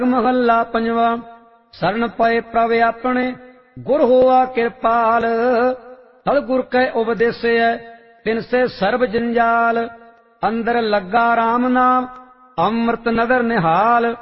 महला पंजवा। शरण पाए प्रभ अपने गुर होआ कृपाल। सतगुर कै उपदेसे तिन से सर्ब जंजाल। अंदर लगा राम नाम अमृत नदर निहाल।